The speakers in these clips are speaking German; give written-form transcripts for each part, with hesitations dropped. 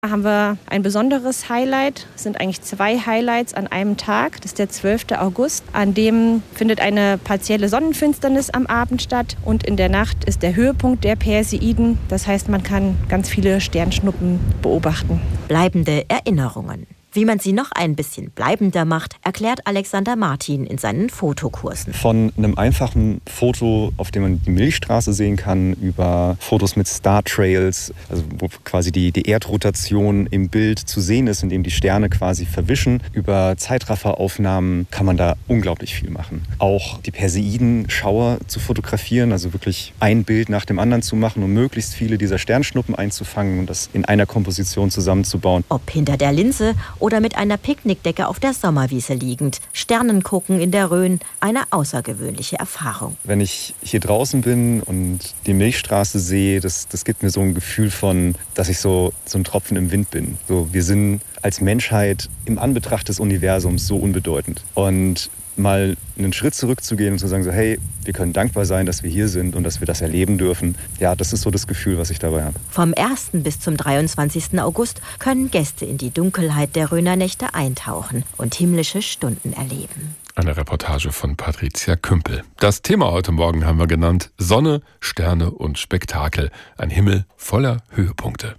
Haben wir ein besonderes Highlight, es sind eigentlich 2 Highlights an einem Tag. Das ist der 12. August. An dem findet eine partielle Sonnenfinsternis am Abend statt. Und in der Nacht ist der Höhepunkt der Perseiden. Das heißt, man kann ganz viele Sternschnuppen beobachten. Bleibende Erinnerungen. Wie man sie noch ein bisschen bleibender macht, erklärt Alexander Martin in seinen Fotokursen. Von einem einfachen Foto, auf dem man die Milchstraße sehen kann, über Fotos mit Star Trails, also wo quasi die Erdrotation im Bild zu sehen ist, indem die Sterne quasi verwischen. Über Zeitrafferaufnahmen kann man da unglaublich viel machen. Auch die Perseidenschauer zu fotografieren, also wirklich ein Bild nach dem anderen zu machen, um möglichst viele dieser Sternschnuppen einzufangen und das in einer Komposition zusammenzubauen. Ob hinter der Linse oder mit einer Picknickdecke auf der Sommerwiese liegend. Sternen gucken in der Rhön, eine außergewöhnliche Erfahrung. Wenn ich hier draußen bin und die Milchstraße sehe, das gibt mir so ein Gefühl von, dass ich so ein Tropfen im Wind bin. So, wir sind als Menschheit im Anbetracht des Universums so unbedeutend. Und mal einen Schritt zurückzugehen und zu sagen, so, hey, wir können dankbar sein, dass wir hier sind und dass wir das erleben dürfen. Ja, das ist so das Gefühl, was ich dabei habe. Vom 1. bis zum 23. August können Gäste in die Dunkelheit der Rhöner Nächte eintauchen und himmlische Stunden erleben. Eine Reportage von Patricia Kümpel. Das Thema heute Morgen haben wir genannt: Sonne, Sterne und Spektakel. Ein Himmel voller Höhepunkte.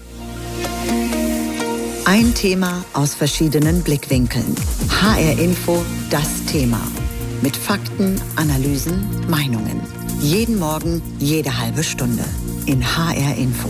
Ein Thema aus verschiedenen Blickwinkeln. HR Info, das Thema. Mit Fakten, Analysen, Meinungen. Jeden Morgen, jede halbe Stunde. In HR Info.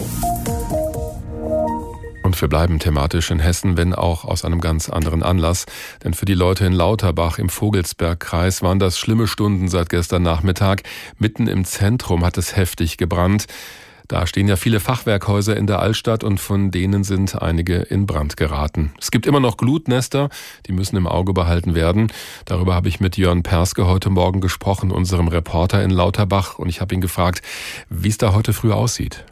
Und wir bleiben thematisch in Hessen, wenn auch aus einem ganz anderen Anlass. Denn für die Leute in Lauterbach im Vogelsbergkreis waren das schlimme Stunden seit gestern Nachmittag. Mitten im Zentrum hat es heftig gebrannt. Da stehen ja viele Fachwerkhäuser in der Altstadt und von denen sind einige in Brand geraten. Es gibt immer noch Glutnester, die müssen im Auge behalten werden. Darüber habe ich mit Jörn Perske heute Morgen gesprochen, unserem Reporter in Lauterbach. Und ich habe ihn gefragt, wie es da heute früh aussieht.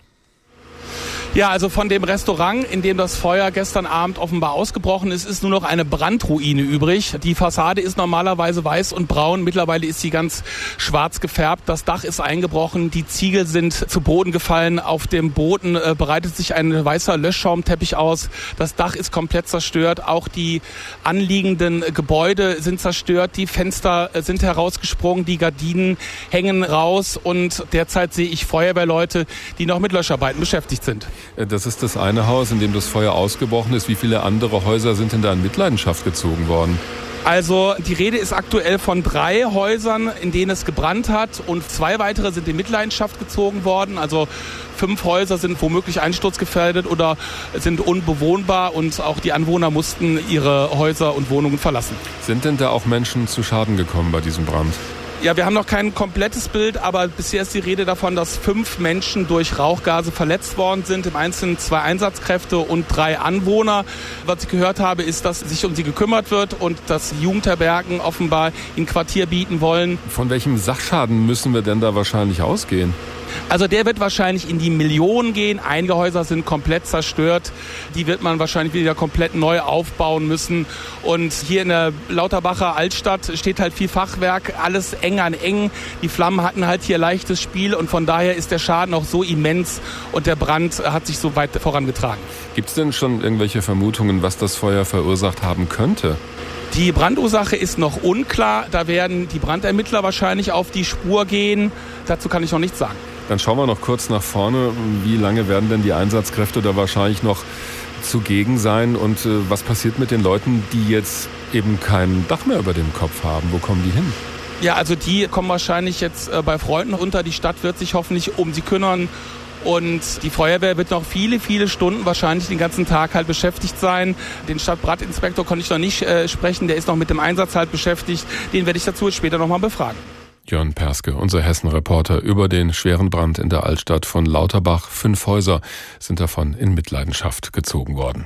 Ja, also von dem Restaurant, in dem das Feuer gestern Abend offenbar ausgebrochen ist, ist nur noch eine Brandruine übrig. Die Fassade ist normalerweise weiß und braun. Mittlerweile ist sie ganz schwarz gefärbt. Das Dach ist eingebrochen. Die Ziegel sind zu Boden gefallen. Auf dem Boden breitet sich ein weißer Löschschaumteppich aus. Das Dach ist komplett zerstört. Auch die anliegenden Gebäude sind zerstört. Die Fenster sind herausgesprungen. Die Gardinen hängen raus. Und derzeit sehe ich Feuerwehrleute, die noch mit Löscharbeiten beschäftigt sind. Das ist das eine Haus, in dem das Feuer ausgebrochen ist. Wie viele andere Häuser sind denn da in Mitleidenschaft gezogen worden? Also die Rede ist aktuell von 3 Häusern, in denen es gebrannt hat, und 2 weitere sind in Mitleidenschaft gezogen worden. Also 5 Häuser sind womöglich einsturzgefährdet oder sind unbewohnbar, und auch die Anwohner mussten ihre Häuser und Wohnungen verlassen. Sind denn da auch Menschen zu Schaden gekommen bei diesem Brand? Ja, wir haben noch kein komplettes Bild, aber bisher ist die Rede davon, dass 5 Menschen durch Rauchgase verletzt worden sind. Im Einzelnen 2 Einsatzkräfte und 3 Anwohner. Was ich gehört habe, ist, dass sich um sie gekümmert wird und dass Jugendherbergen offenbar ihnen Quartier bieten wollen. Von welchem Sachschaden müssen wir denn da wahrscheinlich ausgehen? Also der wird wahrscheinlich in die Millionen gehen. Einige Häuser sind komplett zerstört. Die wird man wahrscheinlich wieder komplett neu aufbauen müssen. Und hier in der Lauterbacher Altstadt steht halt viel Fachwerk, alles eng an eng. Die Flammen hatten halt hier leichtes Spiel, und von daher ist der Schaden auch so immens und der Brand hat sich so weit vorangetragen. Gibt es denn schon irgendwelche Vermutungen, was das Feuer verursacht haben könnte? Die Brandursache ist noch unklar. Da werden die Brandermittler wahrscheinlich auf die Spur gehen. Dazu kann ich noch nichts sagen. Dann schauen wir noch kurz nach vorne. Wie lange werden denn die Einsatzkräfte da wahrscheinlich noch zugegen sein? Und was passiert mit den Leuten, die jetzt eben kein Dach mehr über dem Kopf haben? Wo kommen die hin? Ja, also die kommen wahrscheinlich jetzt bei Freunden unter. Die Stadt wird sich hoffentlich um sie kümmern. Und die Feuerwehr wird noch viele, viele Stunden, wahrscheinlich den ganzen Tag halt beschäftigt sein. Den Stadtbrandinspektor konnte ich noch nicht sprechen. Der ist noch mit dem Einsatz halt beschäftigt. Den werde ich dazu später nochmal befragen. Jörn Perske, unser Hessen-Reporter, über den schweren Brand in der Altstadt von Lauterbach. 5 Häuser sind davon in Mitleidenschaft gezogen worden.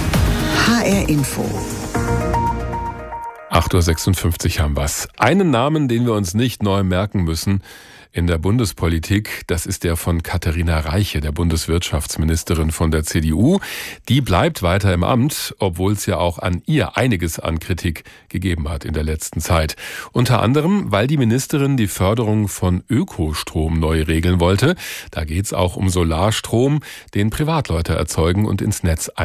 HR Info. 8.56 Uhr haben wir's. Einen Namen, den wir uns nicht neu merken müssen in der Bundespolitik, das ist der von Katharina Reiche, der Bundeswirtschaftsministerin von der CDU. Die bleibt weiter im Amt, obwohl es ja auch an ihr einiges an Kritik gegeben hat in der letzten Zeit. Unter anderem, weil die Ministerin die Förderung von Ökostrom neu regeln wollte. Da geht's auch um Solarstrom, den Privatleute erzeugen und ins Netz